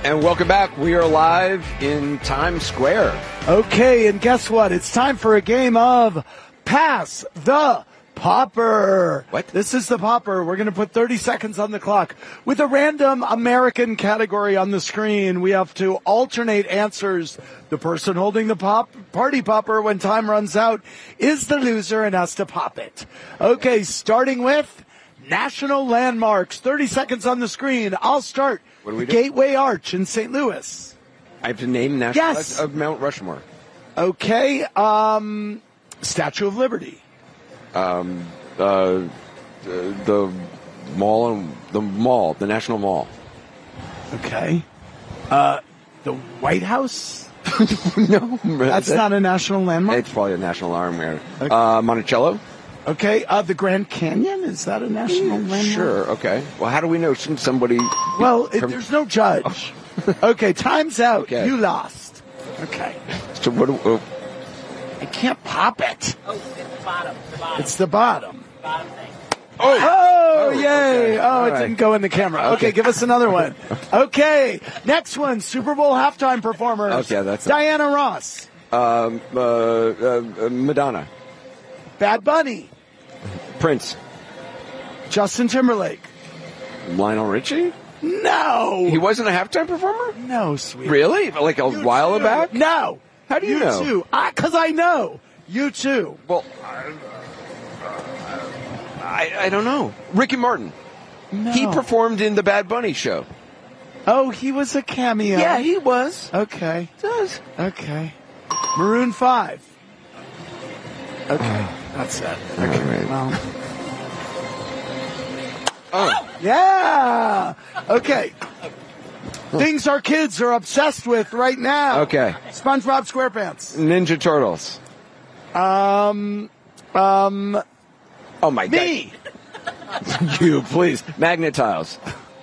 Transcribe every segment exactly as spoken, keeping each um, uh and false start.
And welcome back. We are live in Times Square. Okay, and guess what? It's time for a game of Pass the Popper. What? This is the Popper. We're going to put thirty seconds on the clock. With a random American category on the screen, we have to alternate answers. The person holding the pop party popper when time runs out is the loser and has to pop it. Okay, starting with national landmarks. thirty seconds on the screen. I'll start. What do we the do? Gateway Arch in Saint Louis. I have to name national Yes. of Mount Rushmore. Okay, um, Statue of Liberty. Um, uh, the mall, the mall, the National Mall. Okay. Uh, the White House? No, That's not a national landmark? It's probably a national landmark. Okay. Uh, Monticello. Okay, uh, the Grand Canyon? Is that a national landmark? Sure. Okay. Well, how do we know? Shouldn't somebody? Well, it, there's no judge. Okay, time's out. Okay. You lost. Okay. So what? Do, uh, I can't pop it. Oh, it's the bottom. The bottom. It's the bottom. bottom thing. oh, Oh, Oh, yay. okay. Oh, All it right. didn't go in the camera. Okay, Okay. give us another one. Okay, next one, Super Bowl halftime performers. Okay, that's- Diana Ross, um, uh, uh, Madonna, Bad Bunny, Prince, Justin Timberlake. Lionel Richie. No. He wasn't a halftime performer. No, sweet. Really? Like a You while too. back? No. How do you know? too. Because I, know. You too. Well, I, I don't know. Ricky Martin. No. He performed in the Bad Bunny show. Oh, he was a cameo. Yeah, he was. Okay. Does. Okay. Maroon five. Okay. That's it. All right. Well. Oh, Yeah. Okay. Things our kids are obsessed with right now. okay. SpongeBob SquarePants. Ninja Turtles. Um. Um. Oh my Me. God. You please. Magnet tiles.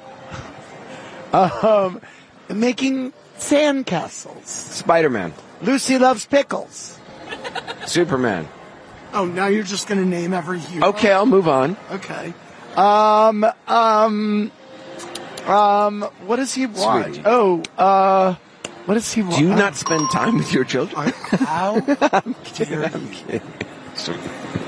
Um. Making sandcastles. Spider-Man. Lucy loves pickles. Superman. Oh, now you're just going to name every hero? Okay, I'll move on. Okay. Um, um, um, what does he watch? Sweetie. Oh, uh, what does he watch? Do you not spend time with your children? How I'm dare I'm you? kidding. Sorry.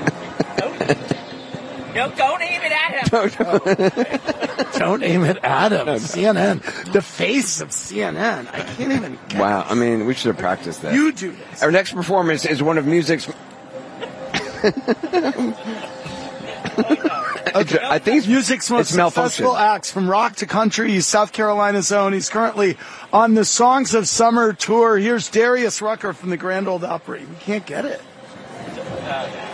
No, don't aim it at him. Don't aim it at him. C N N. The face of C N N. I can't even get Wow, I mean, we should have practiced that. You do this. Our next performance is one of music's... I think it's, Music's most it's malfunction. successful acts from rock to country. He's South Carolina's own. He's currently on the Songs of Summer tour. Here's Darius Rucker from the Grand Ole Opry. We can't get it.